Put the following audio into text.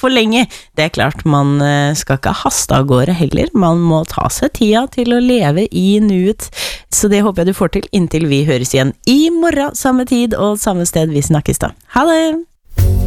for lenge. Det klart, man skal ikke haste av gårde heller. Man må ta seg tida til å leve i nuet. Så det håper jeg du får til inntil vi høres igjen i morgen, samme tid og samme sted. Vi snakkes da. Ha det!